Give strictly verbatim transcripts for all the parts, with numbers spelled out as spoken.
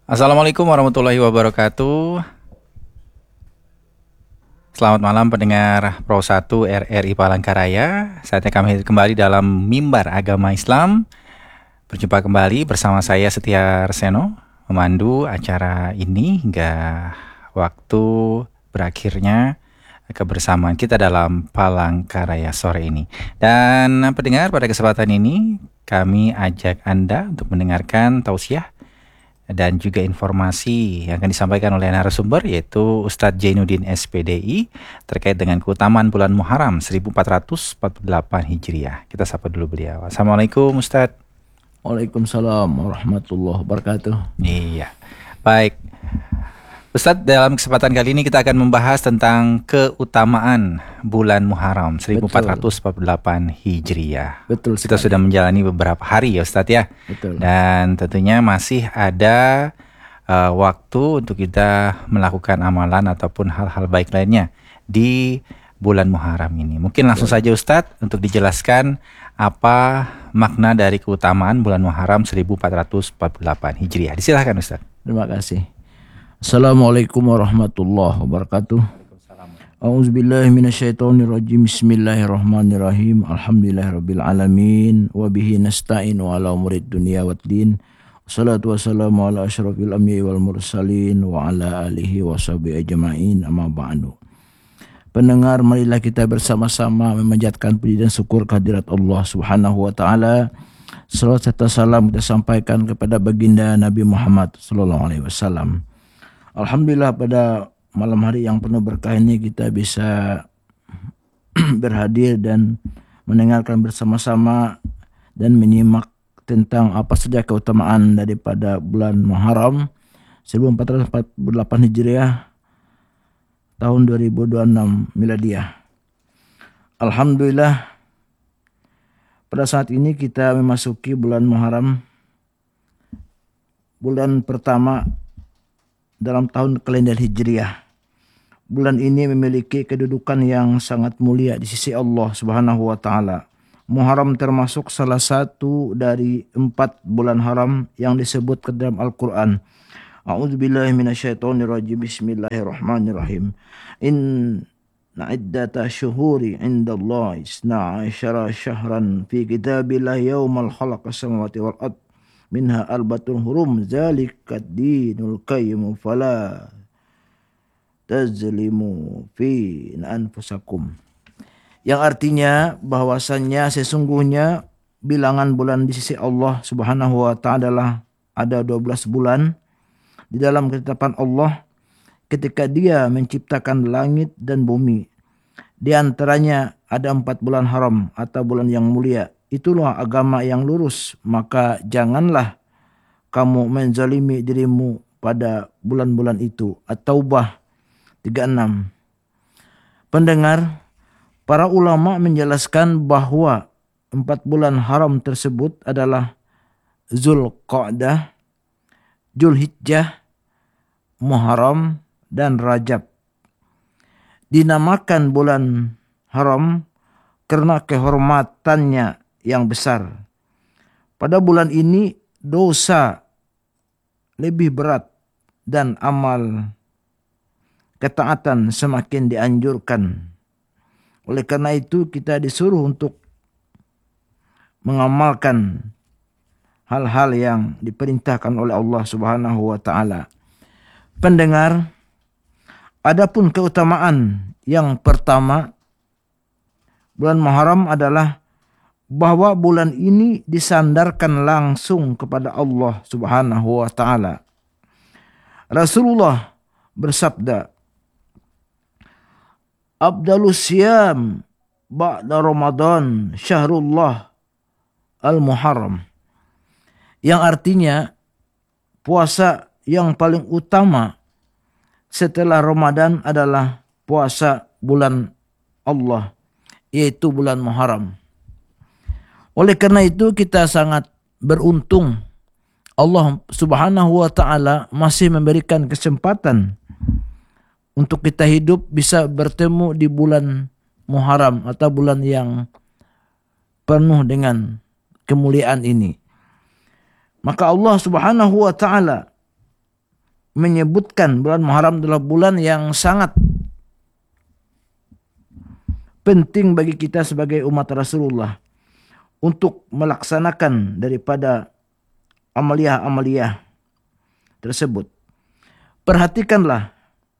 Assalamualaikum warahmatullahi wabarakatuh. Selamat malam pendengar Pro satu R R I Palangkaraya. Saatnya kami hadir kembali dalam Mimbar Agama Islam. Berjumpa kembali bersama saya Setia Reseno, memandu acara ini hingga waktu berakhirnya kebersamaan kita dalam Palangkaraya sore ini. Dan pendengar, pada kesempatan ini kami ajak Anda untuk mendengarkan tausiah dan juga informasi yang akan disampaikan oleh narasumber, yaitu Ustadz Jainuddin S P D I, terkait dengan keutamaan bulan Muharram seribu empat ratus empat puluh delapan Hijriah. Kita sapa dulu beliau. Assalamualaikum Ustadz. Waalaikumsalam warahmatullahi wabarakatuh. Iya, baik Ustadz, dalam kesempatan kali ini kita akan membahas tentang keutamaan bulan Muharram seribu empat ratus empat puluh delapan Hijriah. Betul Kita sekali. sudah menjalani beberapa hari ya Ustadz ya. Betul. Dan tentunya masih ada uh, waktu untuk kita melakukan amalan ataupun hal-hal baik lainnya di bulan Muharram ini. Mungkin langsung saja Ustadz untuk dijelaskan apa makna dari keutamaan bulan Muharram seribu empat ratus empat puluh delapan Hijriah. Disilahkan Ustadz. Terima kasih. Assalamualaikum warahmatullahi wabarakatuh. A'udzubillahi minasyaitonirrajim. Bismillahirrahmanirrahim. Alhamdulillahirabbil alamin wa bihi nasta'inu ala umurid dunya waddin. Wassalatu wassalamu ala asyrafil anbiya'i wal mursalin wa ala alihi washabihi ajma'in, amma ba'du. Pendengar, marilah kita bersama-sama memanjatkan puji dan syukur kehadirat Allah Subhanahu wa taala. Salawat serta salam kita sampaikan kepada baginda Nabi Muhammad sallallahu alaihi wasallam. Alhamdulillah, pada malam hari yang penuh berkah ini kita bisa berhadir dan mendengarkan bersama-sama dan menyimak tentang apa saja keutamaan daripada bulan Muharram seribu empat ratus empat puluh delapan Hijriah tahun dua ribu dua puluh enam Miladiah. Alhamdulillah, pada saat ini kita memasuki bulan Muharram, bulan pertama dalam tahun kalender Hijriah. Bulan ini memiliki kedudukan yang sangat mulia di sisi Allah Subhanahu wa taala. Muharram termasuk salah satu dari empat bulan haram yang disebut ke dalam Al-Qur'an. A'udzubillahi minasyaitonirrajim. Bismillahirrahmanirrahim. Inna iddata syuhuri indallahi isna asyara syahran fi kitabillah yawmal khalaqas samawati wal ardh minha albatul hurum zalika dinul qayyim fala tazlimu fi anfusakum, yang artinya bahwasannya sesungguhnya bilangan bulan di sisi Allah Subhanahu wa taala adalah ada dua belas bulan di dalam ketetapan Allah ketika Dia menciptakan langit dan bumi. Di antaranya ada empat bulan haram atau bulan yang mulia. Itulah agama yang lurus, maka janganlah kamu menzalimi dirimu pada bulan-bulan itu. At-Taubah tiga puluh enam. Pendengar, para ulama menjelaskan bahwa empat bulan haram tersebut adalah Zulqa'dah, Zulhijjah, Muharram, dan Rajab. Dinamakan bulan haram karena kehormatannya yang besar. Pada bulan ini dosa lebih berat dan amal ketaatan semakin dianjurkan. Oleh karena itu kita disuruh untuk mengamalkan hal-hal yang diperintahkan oleh Allah Subhanahu wa taala. Pendengar, adapun keutamaan yang pertama bulan Muharram adalah bahwa bulan ini disandarkan langsung kepada Allah Subhanahu wa taala. Rasulullah bersabda, "Afdalus siyam ba'da Ramadan syahrullah al-Muharram." Yang artinya puasa yang paling utama setelah Ramadan adalah puasa bulan Allah, yaitu bulan Muharram. Oleh karena itu kita sangat beruntung Allah Subhanahu wa taala masih memberikan kesempatan untuk kita hidup bisa bertemu di bulan Muharram atau bulan yang penuh dengan kemuliaan ini. Maka Allah Subhanahu wa taala menyebutkan bulan Muharram adalah bulan yang sangat penting bagi kita sebagai umat Rasulullah untuk melaksanakan daripada amaliyah-amaliyah tersebut. Perhatikanlah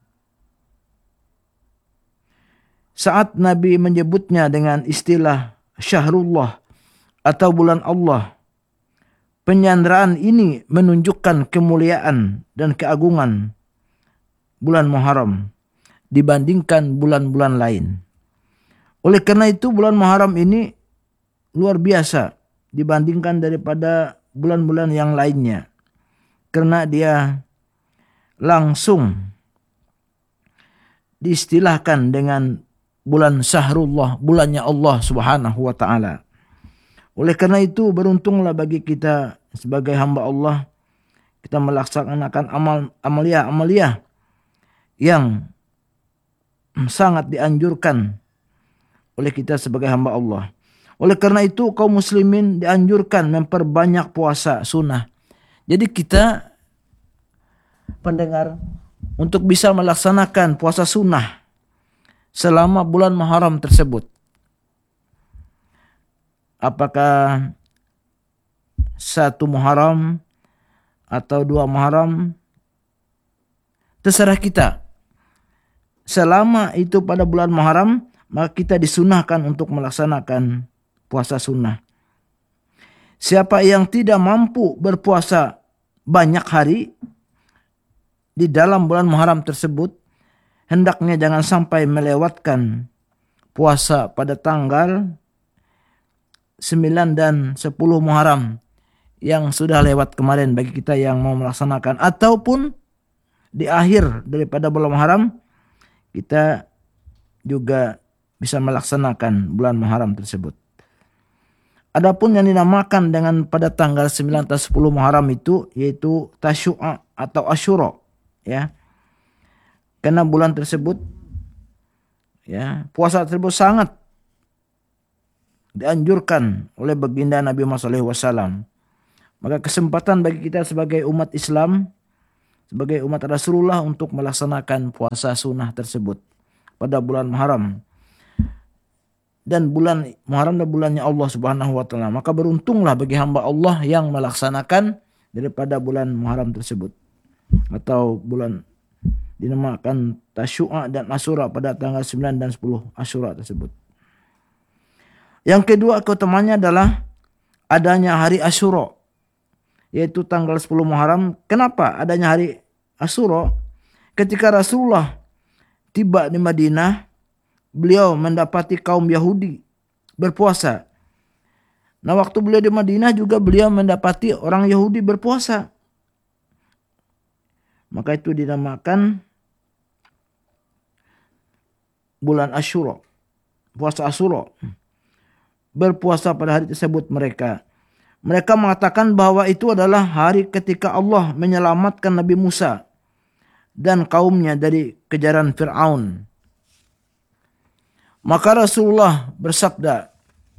saat Nabi menyebutnya dengan istilah Syahrullah atau bulan Allah. Penyanderaan ini menunjukkan kemuliaan dan keagungan bulan Muharram dibandingkan bulan-bulan lain. Oleh karena itu bulan Muharram ini luar biasa dibandingkan daripada bulan-bulan yang lainnya. Karena dia langsung diistilahkan dengan bulan Syahrullah, bulannya Allah Subhanahu wa taala. Oleh karena itu beruntunglah bagi kita sebagai hamba Allah, kita melaksanakan amal amaliyah-amaliyah yang sangat dianjurkan oleh kita sebagai hamba Allah. Oleh karena itu kaum muslimin dianjurkan memperbanyak puasa sunnah. Jadi kita pendengar untuk bisa melaksanakan puasa sunnah selama bulan Muharram tersebut. Apakah satu Muharram atau dua Muharram, terserah kita. Selama itu pada bulan Muharram, maka kita disunahkan untuk melaksanakan puasa sunnah. Siapa yang tidak mampu berpuasa banyak hari di dalam bulan Muharram tersebut, hendaknya jangan sampai melewatkan puasa pada tanggal sembilan dan sepuluh Muharram yang sudah lewat kemarin bagi kita yang mau melaksanakan, ataupun di akhir daripada bulan Muharram kita juga bisa melaksanakan bulan Muharram tersebut. Adapun yang dinamakan dengan pada tanggal sembilan atau sepuluh Muharram itu yaitu Tasyu'a atau Asyura, ya. Karena bulan tersebut, ya, puasa tersebut sangat dianjurkan oleh baginda Nabi Muhammad shallallahu alaihi wasallam. Maka kesempatan bagi kita sebagai umat Islam, sebagai umat Rasulullah untuk melaksanakan puasa sunnah tersebut pada bulan Muharram. Dan bulan Muharram adalah bulannya Allah Subhanahu wa taala. Maka beruntunglah bagi hamba Allah yang melaksanakan daripada bulan Muharram tersebut. Atau bulan dinamakan Tasyu'a dan Asyura pada tanggal sembilan dan sepuluh Asyura tersebut. Yang kedua keutamanya adalah adanya hari Asyura, yaitu tanggal sepuluh Muharram. Kenapa adanya hari Asyura? Ketika Rasulullah tiba di Madinah, beliau mendapati kaum Yahudi berpuasa. Nah, waktu beliau di Madinah juga beliau mendapati orang Yahudi berpuasa. Maka itu dinamakan bulan Asyura, puasa Asyura. Berpuasa pada hari tersebut mereka. Mereka mengatakan bahwa itu adalah hari ketika Allah menyelamatkan Nabi Musa dan kaumnya dari kejaran Fir'aun. Maka Rasulullah bersabda,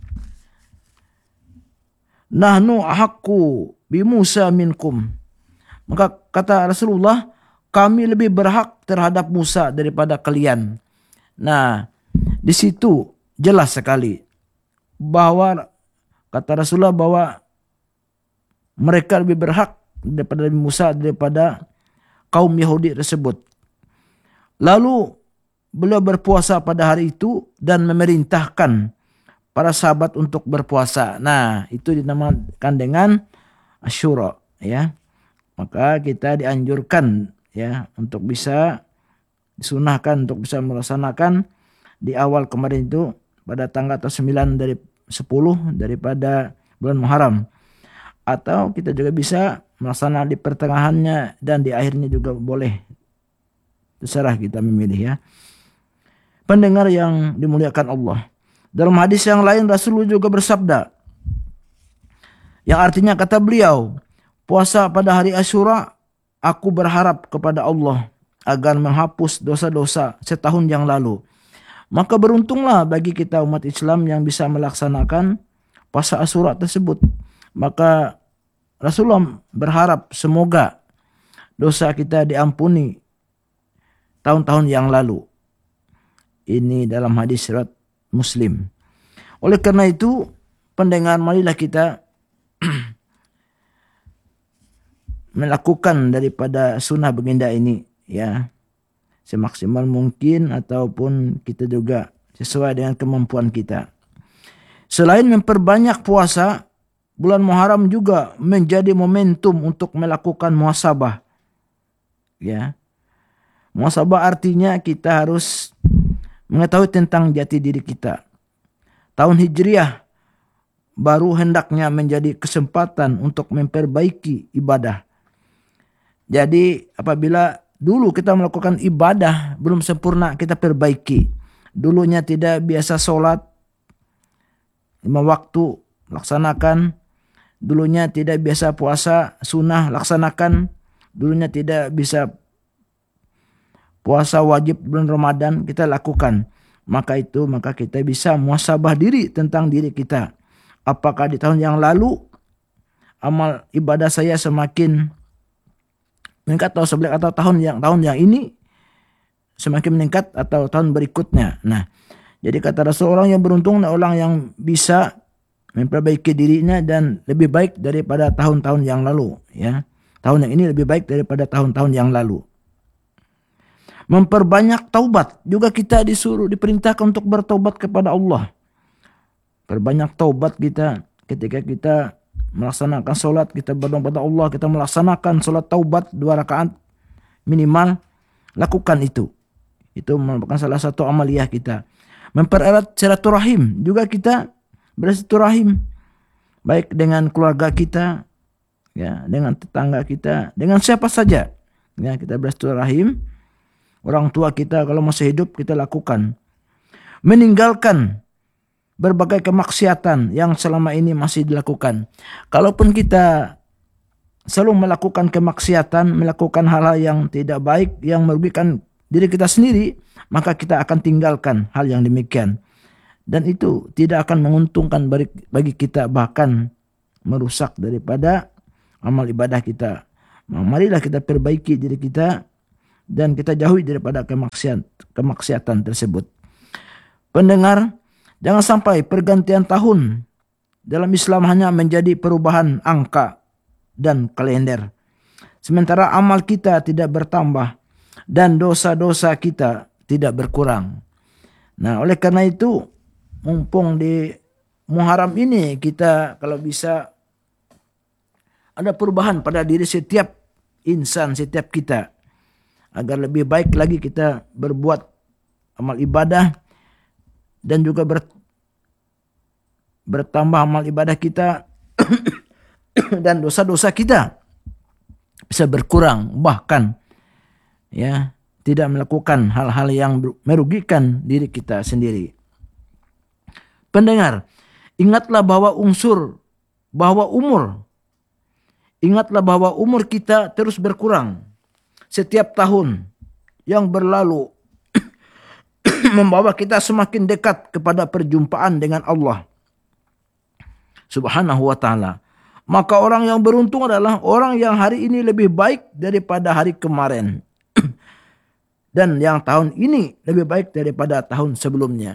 "Nahnu ahaqqu bi Musa minkum." Maka kata Rasulullah, kami lebih berhak terhadap Musa daripada kalian. Nah, di situ jelas sekali bahwa kata Rasulullah bahwa mereka lebih berhak daripada Musa daripada kaum Yahudi tersebut. Lalu beliau berpuasa pada hari itu dan memerintahkan para sahabat untuk berpuasa. Nah, itu dinamakan dengan Asyura, ya. Maka kita dianjurkan, ya, untuk bisa disunahkan untuk bisa melaksanakan di awal kemarin itu pada tanggal sembilan dari sepuluh daripada bulan Muharram. Atau kita juga bisa melaksanakan di pertengahannya dan di akhirnya juga boleh. Terserah kita memilih, ya. Pendengar yang dimuliakan Allah. Dalam hadis yang lain Rasulullah juga bersabda, yang artinya kata beliau, puasa pada hari Asyura, aku berharap kepada Allah agar menghapus dosa-dosa setahun yang lalu. Maka beruntunglah bagi kita umat Islam yang bisa melaksanakan puasa Asyura tersebut. Maka Rasulullah berharap semoga dosa kita diampuni tahun-tahun yang lalu. Ini dalam hadis riwayat Muslim. Oleh karena itu, pendengar, marilah kita melakukan daripada sunnah baginda ini, ya, semaksimal mungkin, ataupun kita juga sesuai dengan kemampuan kita. Selain memperbanyak puasa, bulan Muharram juga menjadi momentum untuk melakukan muhasabah. Ya. Muhasabah artinya kita harus mengetahui tentang jati diri kita. Tahun Hijriah baru hendaknya menjadi kesempatan untuk memperbaiki ibadah. Jadi apabila dulu kita melakukan ibadah belum sempurna, kita perbaiki. Dulunya tidak biasa sholat lima waktu, laksanakan. Dulunya tidak biasa puasa sunnah, laksanakan. Dulunya tidak bisa puasa wajib bulan Ramadan, kita lakukan. Maka itu, maka kita bisa muhasabah diri tentang diri kita. Apakah di tahun yang lalu amal ibadah saya semakin meningkat, atau sebelah atau tahun yang tahun yang ini semakin meningkat, atau tahun berikutnya. Nah, jadi kata Rasul, orang yang beruntung adalah orang yang bisa memperbaiki dirinya dan lebih baik daripada tahun-tahun yang lalu, ya. Tahun yang ini lebih baik daripada tahun-tahun yang lalu. Memperbanyak taubat, juga kita disuruh, diperintahkan untuk bertaubat kepada Allah. Perbanyak taubat kita ketika kita melaksanakan sholat, kita berdoa kepada Allah, kita melaksanakan sholat taubat dua rakaat minimal, lakukan itu. Itu merupakan salah satu amaliyah kita. Mempererat silaturahim, juga kita bersilaturahim baik dengan keluarga kita, ya, dengan tetangga kita, dengan siapa saja. Ya, kita bersilaturahim. Orang tua kita kalau masih hidup kita lakukan. Meninggalkan berbagai kemaksiatan yang selama ini masih dilakukan. Kalaupun kita selalu melakukan kemaksiatan, melakukan hal-hal yang tidak baik, yang merugikan diri kita sendiri, maka kita akan tinggalkan hal yang demikian. Dan itu tidak akan menguntungkan bagi kita, bahkan merusak daripada amal ibadah kita. Marilah kita perbaiki diri kita dan kita jauhi daripada kemaksiatan, kemaksiatan tersebut. Pendengar, jangan sampai pergantian tahun dalam Islam hanya menjadi perubahan angka dan kalender, sementara amal kita tidak bertambah dan dosa-dosa kita tidak berkurang. Nah, oleh karena itu, mumpung di Muharram ini kita kalau bisa ada perubahan pada diri setiap insan, setiap kita, agar lebih baik lagi kita berbuat amal ibadah dan juga ber, bertambah amal ibadah kita dan dosa-dosa kita bisa berkurang, bahkan ya tidak melakukan hal-hal yang merugikan diri kita sendiri. Pendengar, ingatlah bahwa unsur bahwa umur ingatlah bahwa umur kita terus berkurang. Setiap tahun yang berlalu membawa kita semakin dekat kepada perjumpaan dengan Allah Subhanahu wa ta'ala. Maka orang yang beruntung adalah orang yang hari ini lebih baik daripada hari kemarin. Dan yang tahun ini lebih baik daripada tahun sebelumnya.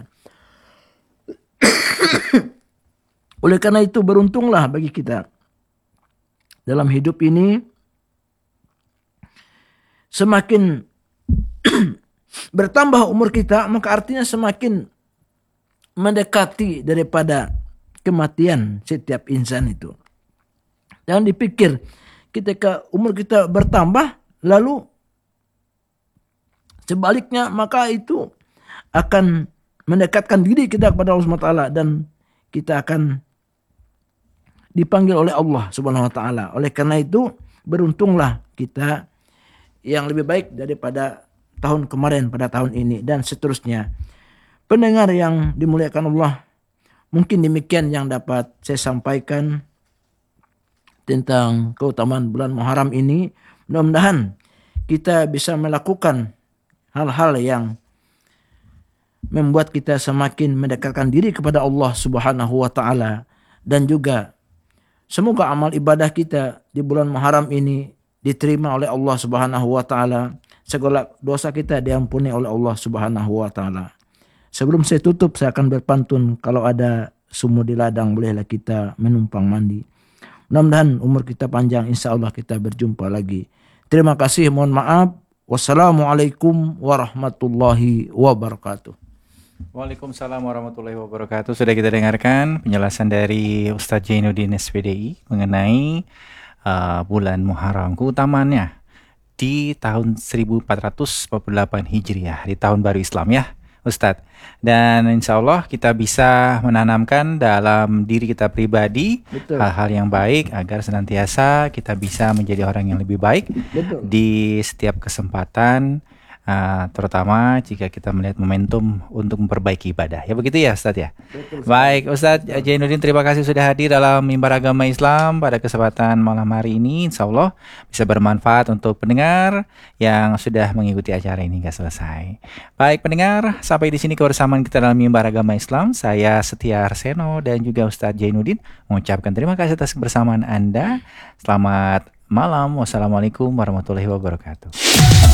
Oleh karena itu, beruntunglah bagi kita dalam hidup ini. Semakin bertambah umur kita, maka artinya semakin mendekati daripada kematian setiap insan itu. Jangan dipikir ketika umur kita bertambah, lalu sebaliknya, maka itu akan mendekatkan diri kita kepada Allah subhanahu wa taala dan kita akan dipanggil oleh Allah subhanahu wa taala. Oleh karena itu, beruntunglah kita yang lebih baik daripada tahun kemarin pada tahun ini dan seterusnya. Pendengar yang dimuliakan Allah, mungkin demikian yang dapat saya sampaikan tentang keutamaan bulan Muharram ini. Mudah-mudahan kita bisa melakukan hal-hal yang membuat kita semakin mendekatkan diri kepada Allah Subhanahu wa taala, dan juga semoga amal ibadah kita di bulan Muharram ini diterima oleh Allah Subhanahu wa taala. Segala dosa kita diampuni oleh Allah Subhanahu wa taala. Sebelum saya tutup, saya akan berpantun. Kalau ada sumur di ladang, bolehlah kita menumpang mandi. Mudah-mudahan umur kita panjang, insya Allah kita berjumpa lagi. Terima kasih, mohon maaf. Wassalamualaikum warahmatullahi wabarakatuh. Waalaikumsalam warahmatullahi wabarakatuh. Sudah kita dengarkan penjelasan dari Ustadz Jainuddin S P D I mengenai uh, bulan Muharram, keutamaannya di tahun seribu empat ratus empat puluh delapan Hijriah, di tahun baru Islam ya Ustadz. Dan insya Allah kita bisa menanamkan dalam diri kita pribadi Betul. hal-hal yang baik agar senantiasa kita bisa menjadi orang yang lebih baik. Betul. Di setiap kesempatan, uh, terutama jika kita melihat momentum untuk memperbaiki ibadah. Ya begitu ya Ustadz ya. Betul. Baik Ustadz Jainuddin, terima kasih sudah hadir dalam Mimbar Agama Islam pada kesempatan malam hari ini. Insya Allah bisa bermanfaat untuk pendengar yang sudah mengikuti acara ini hingga selesai. Baik pendengar, sampai di sini kebersamaan kita dalam Mimbar Agama Islam. Saya Setia Arseno dan juga Ustadz Jainuddin mengucapkan terima kasih atas kebersamaan Anda. Selamat malam. Wassalamualaikum warahmatullahi wabarakatuh.